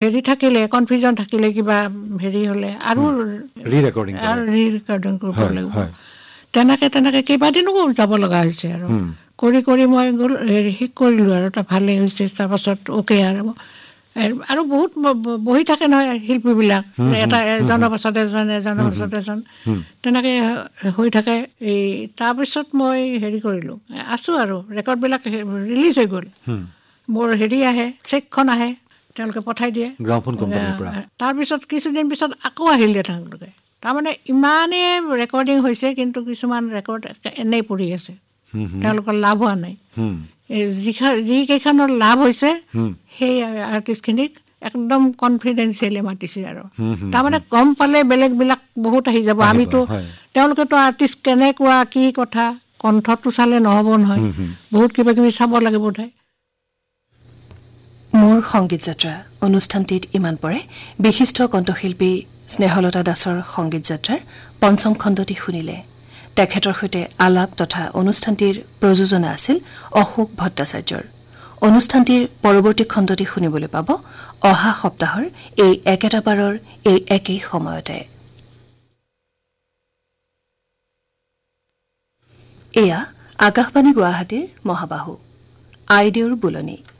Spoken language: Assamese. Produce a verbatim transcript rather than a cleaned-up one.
হেৰি থাকিলে কনফিউজন থাকিলে কিবা হেৰি হ'লে আৰু ৰি ৰেকৰ্ডিং আৰু ৰি ৰেকৰ্ডিং কৰিব লাগিব তেনেকে তেনেকে কেইবাদিনো যাব লগা হৈছে আৰু কৰি কৰি মই হেৰি শেষ কৰিলোঁ আৰু এটা ভালেই হৈছে তাৰপাছত অ'কে আৰু আৰু বহুত বহি থাকে নহয় শিল্পীবিলাক এটা এজনৰ পাছত এজন এজনৰ পাছত এজন তেনেকৈ হৈ থাকে এই তাৰপিছত মই হেৰি কৰিলোঁ আছোঁ আৰু ৰেকৰ্ডবিলাক ৰিলিজ হৈ গ'ল মোৰ হেৰি আহে চেকখন আহে তেওঁলোকে পঠাই দিয়ে তাৰপিছত কিছুদিন পিছত আকৌ আহিলে তেওঁলোকে তাৰমানে ইমানেই ৰেকৰ্ডিং হৈছে কিন্তু কিছুমান ৰেকৰ্ড এনেই পৰি আছে তেওঁলোকৰ লাভ হোৱা নাই যি যিকেইখনৰ লাভ হৈছে সেই আৰ্টিষ্টখিনিক একদম কনফিডেঞ্চিয়েলি মাতিছে আৰু তাৰমানে গম পালে বেলেগবিলাক বহুত আহি যাব আমিতো তেওঁলোকেতো আৰ্টিষ্ট কেনেকুৱা কি কথা কণ্ঠটো চালে নহ'ব নহয় বহুত কিবা কিবি চাব লাগে বোধহয় মোৰ সংগীত যাত্ৰা অনুষ্ঠানটিত ইমান পৰে বিশিষ্ট কণ্ঠশিল্পী স্নেহলতা দাসৰ সংগীত যাত্ৰাৰ পঞ্চম খণ্ডটি শুনিলে তেখেতৰ সৈতে আলাপ তথা অনুষ্ঠানটিৰ প্ৰযোজনা আছিল অশোক ভট্টাচাৰ্যৰ অনুষ্ঠানটিৰ পৰৱৰ্তী খণ্ডটি শুনিবলৈ পাব অহা সপ্তাহৰ এই একেটা বাৰৰ এই একেই সময়তে এয়া আকাশবাণী গুৱাহাটীৰ মহাবাহু আইদেউৰ বুলনি